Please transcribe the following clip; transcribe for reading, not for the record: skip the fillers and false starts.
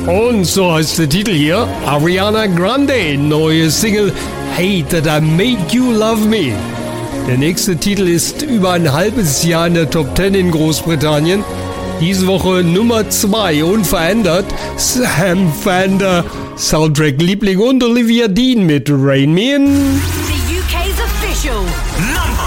Und so heißt der Titel hier, Ariana Grande, neue Single Hate That I Made You Love Me. Der nächste Titel ist über ein halbes Jahr in der Top 10 in Großbritannien. Diese Woche Nummer 2, unverändert, Sam Fender, Soundtrack-Liebling und Olivia Dean mit Rain Me In. The UK's official Number